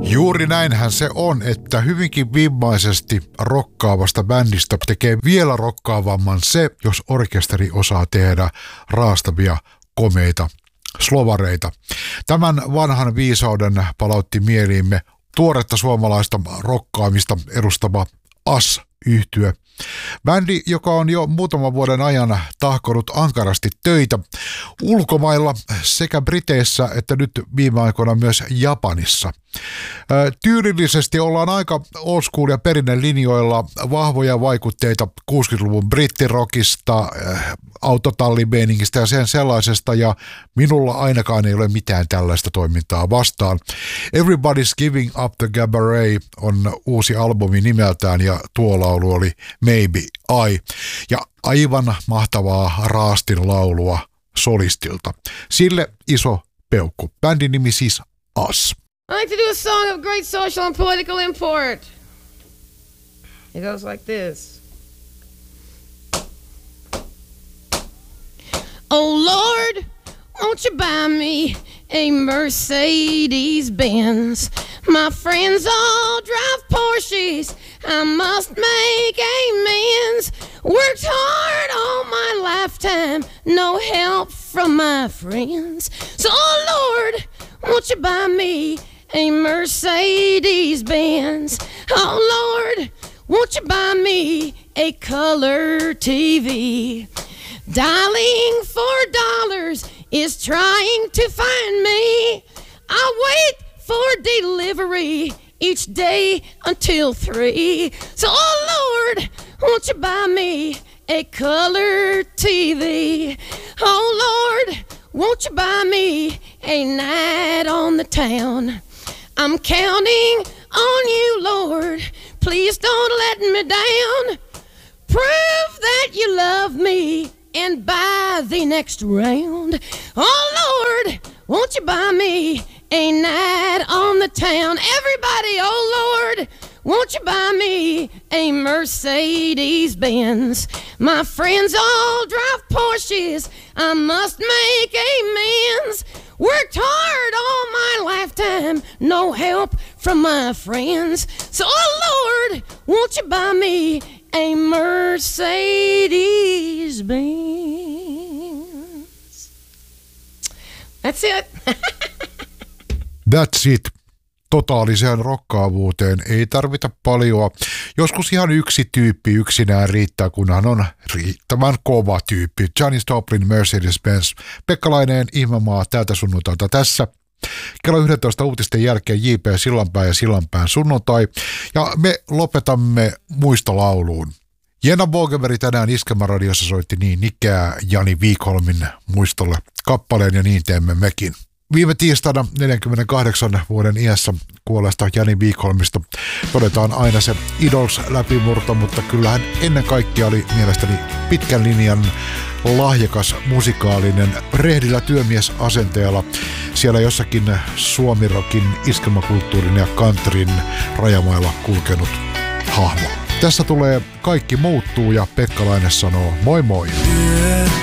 Juuri näinhän se on, että hyvinkin vimmaisesti rokkaavasta bändistä tekee vielä rokkaavamman se, jos orkesteri osaa tehdä raastavia, komeita slovareita. Tämän vanhan viisauden palautti mieliimme tuoretta suomalaista rokkaamista edustava AS-yhtye. Bändi, joka on jo muutaman vuoden ajan tahkonut ankarasti töitä ulkomailla sekä Briteissä että nyt viime aikoina myös Japanissa. Tyylillisesti ollaan aika old school ja perinnelinjoilla, vahvoja vaikutteita 60-luvun brittirokista, autotallimeeningistä ja sen sellaisesta, ja minulla ainakaan ei ole mitään tällaista toimintaa vastaan. Everybody's Giving Up the Cabaret on uusi albumi nimeltään, ja tuo laulu oli Maybe I, ja aivan mahtavaa raastin laulua solistilta. Sille iso peukku. Bändin nimi siis AS. I like to do a song of great social and political import. It goes like this. Oh Lord, won't you buy me a Mercedes-Benz? My friends all drive Porsches, I must make amends. Worked hard all my lifetime, no help from my friends. So Lord, won't you buy me a Mercedes-Benz? Oh Lord, won't you buy me a color TV? Dialing $4 is trying to find me. I wait for delivery each day until 3. So Lord, won't you buy me a color TV? Oh Lord, won't you buy me a night on the town? I'm counting on you, Lord. Please don't let me down. Prove that you love me and buy the next round. Oh Lord, won't you buy me a night on the town? Everybody, oh Lord, won't you buy me a Mercedes-Benz? My friends all drive Porsches, I must make amends. Worked hard all my lifetime, no help from my friends. So, oh Lord, won't you buy me a Mercedes-Benz? That's it. That's it. Totaaliseen rokkaavuuteen ei tarvita paljoa. Joskus ihan yksi tyyppi yksinään riittää, kunhan on riittävän kova tyyppi. Janis Joplin, Mercedes-Benz. Pekka Laineen Ihmemaa tältä sunnuntailta tässä. Kello 11 uutisten jälkeen J.P. Sillanpää ja Sillanpään sunnuntai. Ja me lopetamme muistolauluun. Jenna Vogelberg tänään Iskelmäradiossa soitti niin ikää Jani Wikholmin muistolle kappaleen, ja niin teemme mekin. Viime tiistaina 48 vuoden iässä kuolleesta Jani Wikholmista todetaan aina se Idols-läpimurto, mutta kyllähän ennen kaikkea oli mielestäni pitkän linjan lahjakas musikaalinen rehdillä työmiesasenteella siellä jossakin suomirokin, iskelmäkulttuurin ja countryn rajamailla kulkenut hahmo. Tässä tulee Kaikki muuttuu ja Pekka Laine sanoo moi moi.